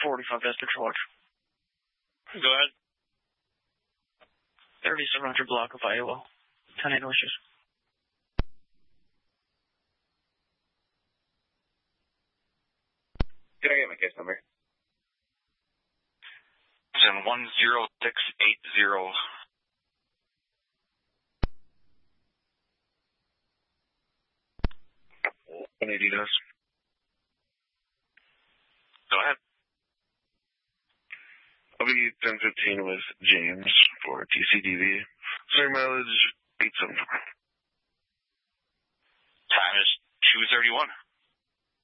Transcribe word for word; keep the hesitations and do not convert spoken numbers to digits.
forty-five Vesper Charge. Go ahead. thirty-seven hundred block of Iowa. ten eight wishes. Can I get my case number? And one zero six eight zero. one eighty does. Go ahead. I'll be ten fifteen with James for T C D V. Sorry, mileage eight seven four. Time is two thirty-one.